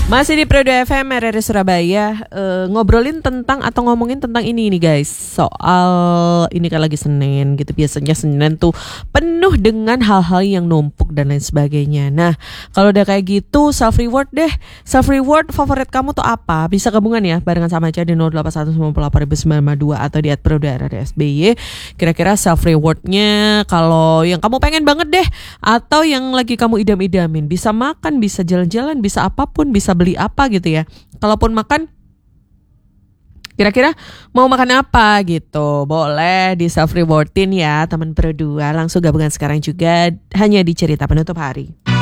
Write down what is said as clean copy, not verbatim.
Masih di Pro 2 FM RRI Surabaya, ngobrolin tentang atau ngomongin tentang ini nih guys. Soal ini kan lagi Senin gitu. Biasanya Senin tuh penuh dengan hal-hal yang numpuk dan lain sebagainya. Nah, kalau udah kayak gitu self reward deh. Self reward favorit kamu tuh apa? Bisa gabungan ya barengan sama aja di 0819881952 atau di @pro2rrsby. Kira-kira self rewardnya kalau yang kamu pengen banget deh, atau yang lagi kamu idam-idamin. Bisa makan, bisa jalan-jalan, bisa apapun, bisa beli apa gitu ya. Kalaupun makan, kira-kira mau makan apa gitu. Boleh di self rewardin ya teman Pro 2. Langsung gabungan sekarang juga hanya di Cerita Penutup Hari.